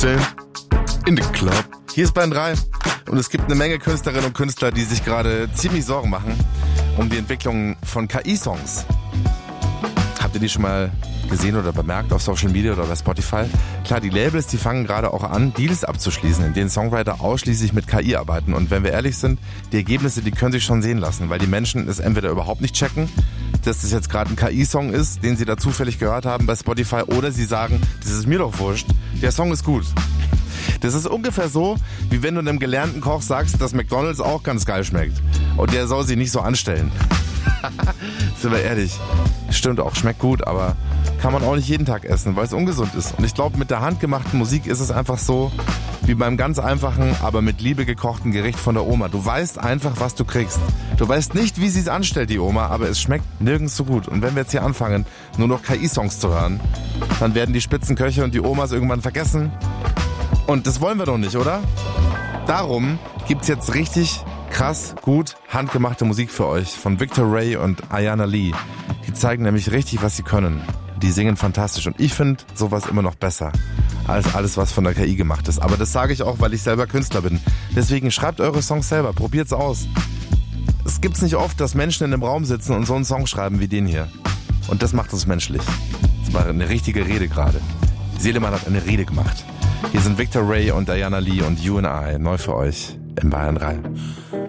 in the club. Hier ist Bayern 3 und es gibt eine Menge Künstlerinnen und Künstler, die sich gerade ziemlich Sorgen machen um die Entwicklung von KI-Songs. Habt ihr die schon mal gesehen oder bemerkt auf Social Media oder bei Spotify? Klar, die Labels, die fangen gerade auch an, Deals abzuschließen, in denen Songwriter ausschließlich mit KI arbeiten. Und wenn wir ehrlich sind, die Ergebnisse, die können sich schon sehen lassen, weil die Menschen es entweder überhaupt nicht checken, dass das jetzt gerade ein KI-Song ist, den sie da zufällig gehört haben bei Spotify, oder sie sagen, das ist mir doch wurscht, der Song ist gut. Das ist ungefähr so, wie wenn du einem gelernten Koch sagst, dass McDonald's auch ganz geil schmeckt. Und der soll sich nicht so anstellen. Sind wir ehrlich. Stimmt auch, schmeckt gut, aber kann man auch nicht jeden Tag essen, weil es ungesund ist. Und ich glaube, mit der handgemachten Musik ist es einfach so, wie beim ganz einfachen, aber mit Liebe gekochten Gericht von der Oma. Du weißt einfach, was du kriegst. Du weißt nicht, wie sie es anstellt, die Oma, aber es schmeckt nirgends so gut. Und wenn wir jetzt hier anfangen, nur noch KI-Songs zu hören, dann werden die Spitzenköche und die Omas irgendwann vergessen. Und das wollen wir doch nicht, oder? Darum gibt's jetzt richtig krass gut handgemachte Musik für euch von Victor Ray und Ayana Lee. Die zeigen nämlich richtig, was sie können. Die singen fantastisch und ich finde sowas immer noch besser als alles, was von der KI gemacht ist. Aber das sage ich auch, weil ich selber Künstler bin. Deswegen schreibt eure Songs selber, probiert's aus. Es gibt's nicht oft, dass Menschen in einem Raum sitzen und so einen Song schreiben wie den hier. Und das macht uns menschlich. Das war eine richtige Rede gerade. Seelemann hat eine Rede gemacht. Hier sind Victor Ray und Ayana Lee und You and I, neu für euch in Bayern 3.